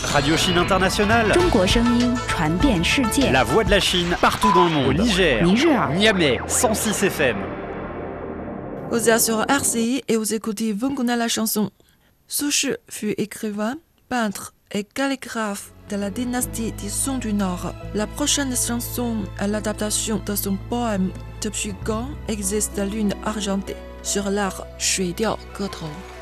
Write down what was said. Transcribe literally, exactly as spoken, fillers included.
Radio Chine Internationale. 中国声音传遍世界。 La voix de la Chine partout dans le monde. Au Niger, 尼日尔 Niamey, cent six F M. Vous êtes sur R C I et vous écoutez Vous connaissez la chanson. Su Shi fut écrivain, peintre et calligraphe de la dynastie des Song du Nord. La prochaine chanson est l'adaptation de son poème Depuis quand existe la lune argentée sur l'art Shui Diao Ge Tou.